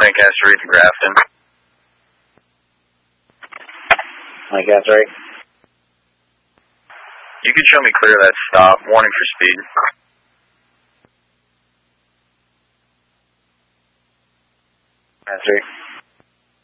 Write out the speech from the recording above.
Lancaster 8 to Grafton. Lancaster 8. You can show me clear of that stop. Warning for speed. Lancaster 8.